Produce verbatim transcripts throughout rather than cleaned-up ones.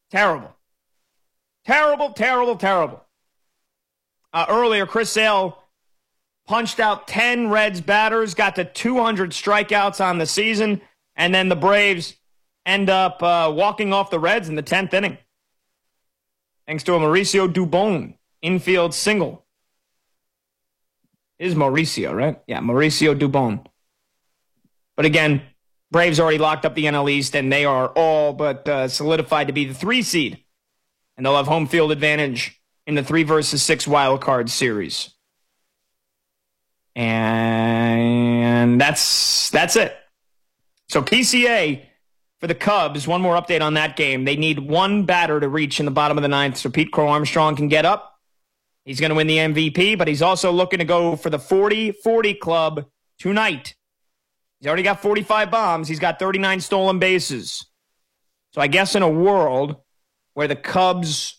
Terrible. Terrible, terrible, terrible. Uh, earlier, Chris Sale punched out ten Reds batters, got to two hundred strikeouts on the season, and then the Braves end up uh, walking off the Reds in the tenth inning. Thanks to a Mauricio Dubon infield single. It is Mauricio, right? Yeah, Mauricio Dubon. But again, Braves already locked up the N L East, and they are all but uh, solidified to be the three seed. And they'll have home field advantage in the three versus six wild card series. And that's that's it. So P C A for the Cubs, one more update on that game. They need one batter to reach in the bottom of the ninth so Pete Crow Armstrong can get up. He's going to win the M V P, but he's also looking to go for the forty forty club tonight. He's already got forty-five bombs. He's got thirty-nine stolen bases. So I guess in a world where the Cubs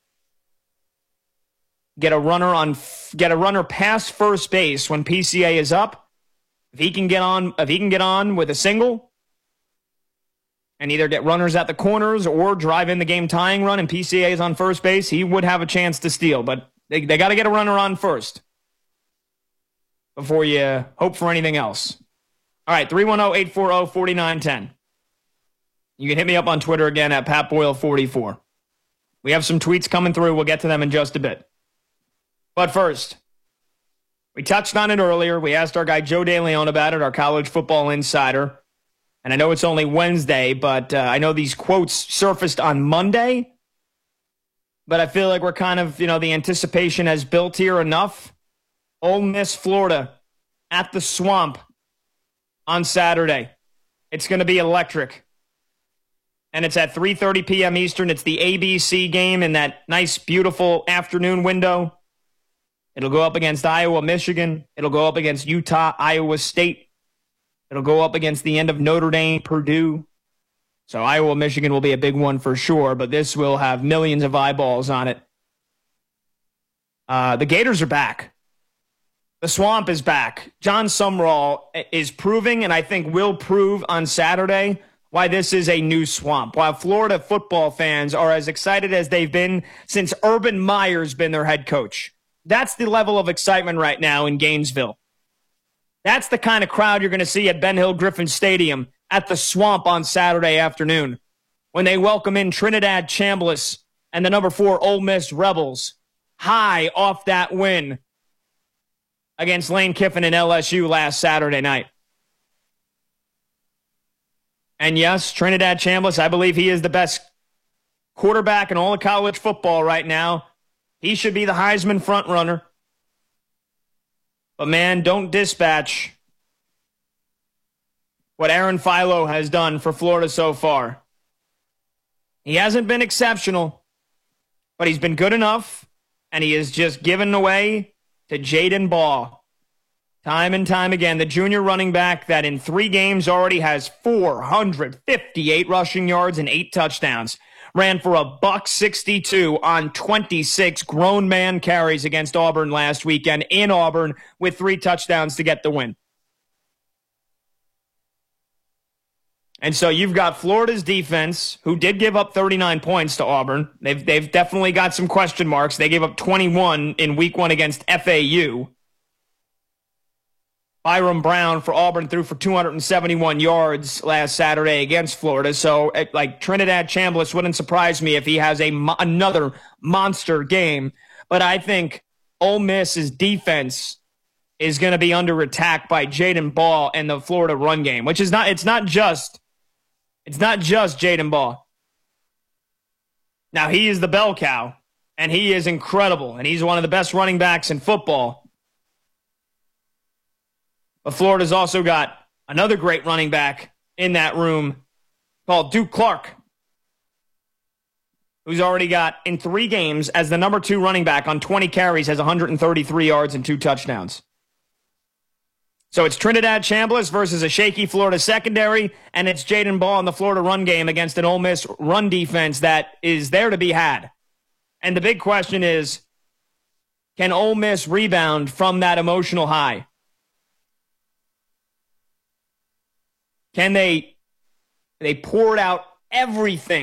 get a runner on get a runner past first base when P C A is up, if he can get on if he can get on with a single and either get runners at the corners or drive in the game tying run and P C A is on first base, he would have a chance to steal. But they, they got to get a runner on first before you hope for anything else. All right, three one zero, eight four zero, four nine one zero. You can hit me up on Twitter again at Pat Boyle forty-four. We have some tweets coming through. We'll get to them in just a bit. But first, we touched on it earlier. We asked our guy Joe DeLeon about it, our college football insider. And I know it's only Wednesday, but uh, I know these quotes surfaced on Monday. But I feel like we're kind of, you know, the anticipation has built here enough. Ole Miss, Florida, at the Swamp on Saturday. It's going to be electric. And it's at three thirty p.m. Eastern. It's the A B C game in that nice, beautiful afternoon window. It'll go up against Iowa, Michigan. It'll go up against Utah, Iowa State. It'll go up against the end of Notre Dame, Purdue. So Iowa, Michigan will be a big one for sure, but this will have millions of eyeballs on it. Uh, the Gators are back. The Swamp is back. John Sumrall is proving, and I think will prove on Saturday, why this is a new Swamp. While Florida football fans are as excited as they've been since Urban Meyer's been their head coach. That's the level of excitement right now in Gainesville. That's the kind of crowd you're going to see at Ben Hill Griffin Stadium at the Swamp on Saturday afternoon when they welcome in Trinidad Chambliss and the number four Ole Miss Rebels high off that win against Lane Kiffin and L S U last Saturday night. And yes, Trinidad Chambliss, I believe he is the best quarterback in all of college football right now. He should be the Heisman frontrunner. But man, don't dispatch what Aaron Philo has done for Florida so far. He hasn't been exceptional, but he's been good enough, and he is just given away to Jaden Baugh. Time and time again, the junior running back that in three games already has four hundred fifty-eight rushing yards and eight touchdowns. Ran for a buck sixty-two on twenty-six grown man carries against Auburn last weekend in Auburn with three touchdowns to get the win. And so you've got Florida's defense, who did give up thirty-nine points to Auburn. They've, they've definitely got some question marks. They gave up twenty-one in week one against F A U. Byram Brown for Auburn threw for two hundred seventy-one yards last Saturday against Florida. So, like, Trinidad Chambliss wouldn't surprise me if he has a mo- another monster game. But I think Ole Miss's defense is going to be under attack by Jaden Baugh and the Florida run game, which is not, it's not just, it's not just Jaden Baugh. Now, he is the bell cow, and he is incredible, and he's one of the best running backs in football. But Florida's also got another great running back in that room called Duke Clark, who's already got, in three games, as the number two running back on twenty carries, has one hundred thirty-three yards and two touchdowns. So it's Trinidad Chambliss versus a shaky Florida secondary, and it's Jaden Baugh in the Florida run game against an Ole Miss run defense that is there to be had. And the big question is, can Ole Miss rebound from that emotional high? Can they, they poured out everything